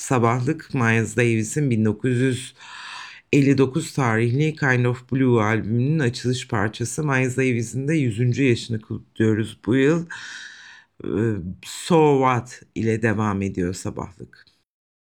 Sabahlık Miles Davis'in 1959 tarihli Kind of Blue albümünün açılış parçası. Miles Davis'in de 100. yaşını kutluyoruz bu yıl. So What ile devam ediyor Sabahlık.